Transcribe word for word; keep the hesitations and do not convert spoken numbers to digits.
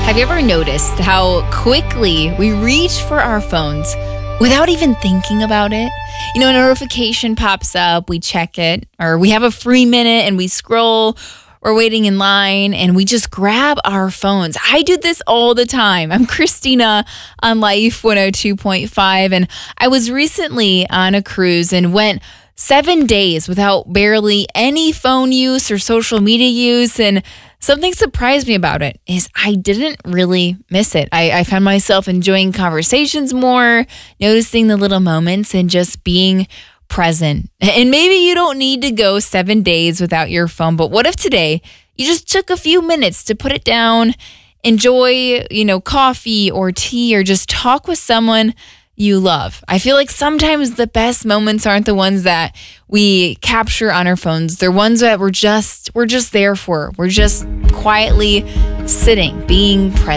Have you ever noticed how quickly we reach for our phones without even thinking about it? You know, a notification pops up, we check it, or we have a free minute and we scroll, we're waiting in line and we just grab our phones. I do this all the time. I'm Christina on Life one oh two point five, and I was recently on a cruise and went seven days without barely any phone use or social media use. And something surprised me about it is I didn't really miss it. I, I found myself enjoying conversations more, noticing the little moments, and just being present. And maybe you don't need to go seven days without your phone, but what if today you just took a few minutes to put it down, enjoy, you know, coffee or tea, or just talk with someone you love? I feel like sometimes the best moments aren't the ones that we capture on our phones. They're ones that we're just we're just there for. We're just quietly sitting, being present.